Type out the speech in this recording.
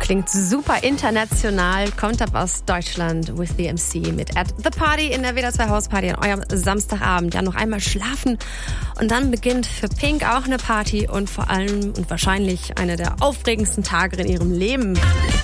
Klingt super international, kommt ab aus Deutschland, With the MC mit At the Party in der WDR 2 Hausparty an eurem Samstagabend. Ja, noch einmal schlafen und dann beginnt für Pink auch eine Party und vor allem und wahrscheinlich eine der aufregendsten Tage in ihrem Leben.